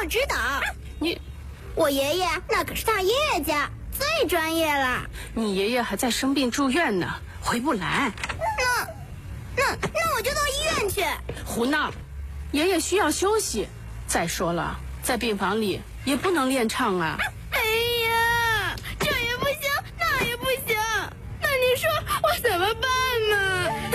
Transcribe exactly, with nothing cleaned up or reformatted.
我指导。 你， 我爷爷那可是大爷爷家，最专业了。 你爷爷还在生病住院呢，回不来。 那，那那我就到医院去。 胡闹！爷爷需要休息。再说了，在病房里也不能练唱啊。